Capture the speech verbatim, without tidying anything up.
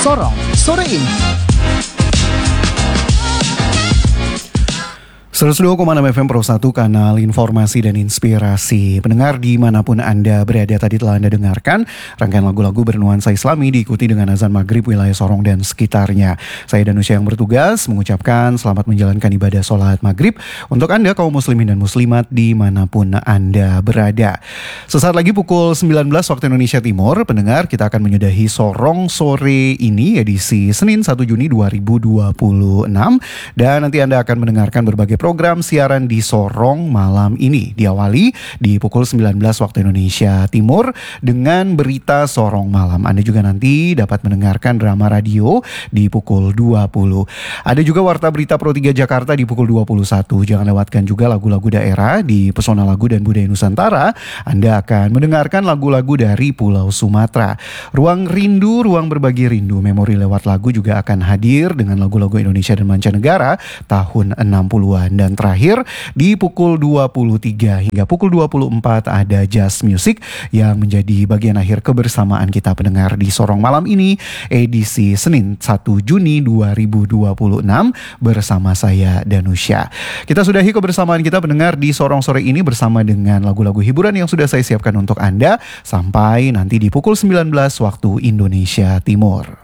Sorong sore ini. seratus dua koma enam F M Pro satu, kanal informasi dan inspirasi. Pendengar dimanapun Anda berada, tadi telah Anda dengarkan rangkaian lagu-lagu bernuansa Islami diikuti dengan azan maghrib wilayah Sorong dan sekitarnya. Saya Danusya yang bertugas mengucapkan selamat menjalankan ibadah sholat maghrib untuk Anda kaum muslimin dan muslimat dimanapun Anda berada. Sesaat lagi pukul sembilan belas waktu Indonesia Timur, pendengar, kita akan menyudahi Sorong sore ini edisi Senin satu Juni dua ribu dua puluh enam, dan nanti Anda akan mendengarkan berbagai program siaran di Sorong malam ini. Diawali di pukul sembilan belas waktu Indonesia Timur dengan berita Sorong malam. Anda juga nanti dapat mendengarkan drama radio di pukul dua puluh. Ada juga Warta Berita Pro tiga Jakarta di pukul dua puluh satu. Jangan lewatkan juga lagu-lagu daerah di Pesona Lagu dan Budaya Nusantara. Anda akan mendengarkan lagu-lagu dari Pulau Sumatera. Ruang Rindu, Ruang Berbagi Rindu, memori lewat lagu juga akan hadir dengan lagu-lagu Indonesia dan mancanegara tahun enam puluhan. Dan terakhir di pukul dua puluh tiga hingga pukul dua puluh empat ada Jazz Music yang menjadi bagian akhir kebersamaan kita pendengar di Sorong malam ini edisi Senin satu Juni dua ribu dua puluh enam bersama saya Danusya. Kita sudahi kebersamaan kita pendengar di Sorong sore ini bersama dengan lagu-lagu hiburan yang sudah saya siapkan untuk Anda sampai nanti di pukul sembilan belas waktu Indonesia Timur.